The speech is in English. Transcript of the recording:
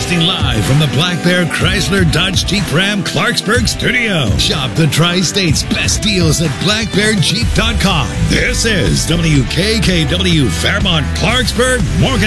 Broadcasting live from the Black Bear Chrysler Dodge Jeep Ram Clarksburg studio. Shop the Tri-State's best deals at blackbearjeep.com. This is WKKW Fairmont, Clarksburg, Morgan.